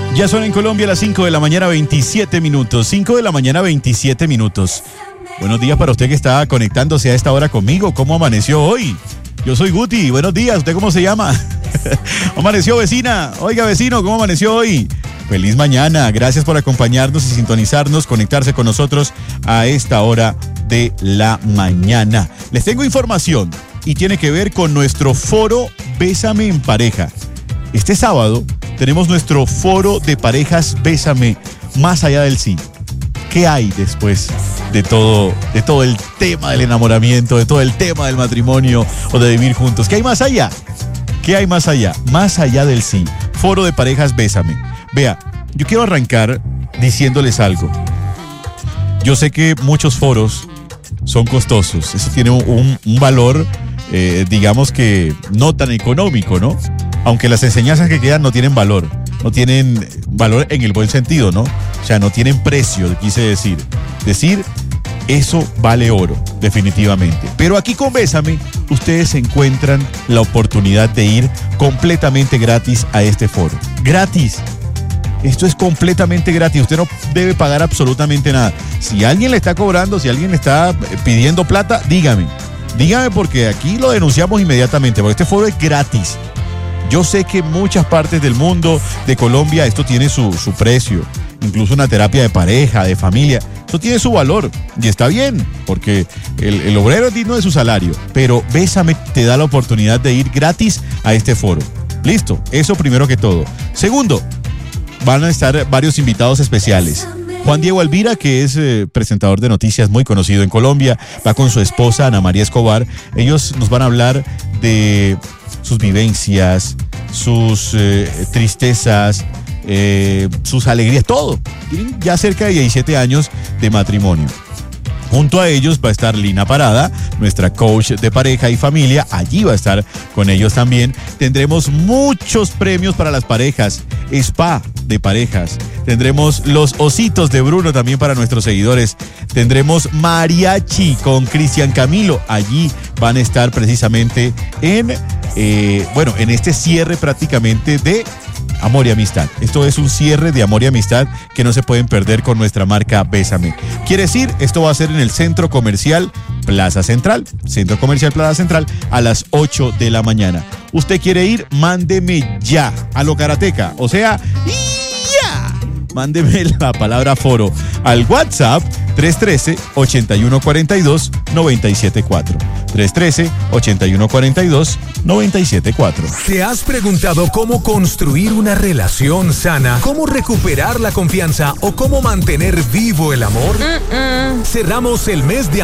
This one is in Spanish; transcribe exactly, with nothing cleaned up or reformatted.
Ya son en Colombia las cinco de la mañana, veintisiete minutos. cinco de la mañana, veintisiete minutos. Buenos días para usted que está conectándose a esta hora conmigo. ¿Cómo amaneció hoy? Yo soy Guti. Buenos días. ¿Usted cómo se llama? Amaneció, vecina. Oiga, vecino, ¿cómo amaneció hoy? Feliz mañana. Gracias por acompañarnos y sintonizarnos, conectarse con nosotros a esta hora de la mañana. Les tengo información y tiene que ver con nuestro foro Bésame en Pareja. Este sábado tenemos nuestro foro de parejas Bésame más allá del sí. ¿Qué hay después de todo, de todo el tema del enamoramiento, de todo el tema del matrimonio o de vivir juntos? ¿Qué hay más allá? ¿Qué hay más allá? Más allá del sí. Foro de parejas Bésame. Vea, yo quiero arrancar diciéndoles algo. Yo sé que muchos foros son costosos. Eso tiene un, un valor, eh, digamos que no tan económico, ¿no? Aunque las enseñanzas que quedan no tienen valor. No tienen valor en el buen sentido, ¿no? O sea, no tienen precio, quise decir. Decir, eso vale oro, definitivamente. Pero aquí con Bésame, ustedes encuentran la oportunidad de ir completamente gratis a este foro. ¡Gratis! Esto es completamente gratis. Usted no debe pagar absolutamente nada. Si alguien le está cobrando, si alguien le está pidiendo plata, dígame. Dígame porque aquí lo denunciamos inmediatamente, porque este foro es gratis. Yo sé que en muchas partes del mundo, de Colombia, esto tiene su, su precio. Incluso una terapia de pareja, de familia. Esto tiene su valor y está bien, porque el, el obrero es digno de su salario. Pero Bésame te da la oportunidad de ir gratis a este foro. Listo, eso primero que todo. Segundo, van a estar varios invitados especiales. Juan Diego Alvira, que es eh, presentador de noticias muy conocido en Colombia, va con su esposa Ana María Escobar. Ellos nos van a hablar de sus vivencias, sus eh, tristezas, eh, sus alegrías, todo. Tienen ya cerca de diecisiete años de matrimonio. Junto a ellos va a estar Lina Parada, nuestra coach de pareja y familia. Allí va a estar con ellos también. Tendremos muchos premios para las parejas, spa de parejas. Tendremos los ositos de Bruno también para nuestros seguidores. Tendremos mariachi con Cristian Camilo. Allí van a estar precisamente en, eh, bueno, en este cierre prácticamente de Amor y Amistad. Esto es un cierre de Amor y Amistad que no se pueden perder con nuestra marca Bésame. ¿Quiere decir? Esto va a ser en el Centro Comercial Plaza Central. Centro Comercial Plaza Central a las ocho de la mañana. ¿Usted quiere ir? Mándeme ya a lo karateca. O sea, ya. Mándeme la palabra foro al WhatsApp tres uno tres, ocho uno cuatro dos, nueve siete cuatro. tres uno tres, ocho uno cuatro dos, nueve siete cuatro. ¿Te has preguntado cómo construir una relación sana? ¿Cómo recuperar la confianza? ¿O cómo mantener vivo el amor? Mm-mm. Cerramos el mes de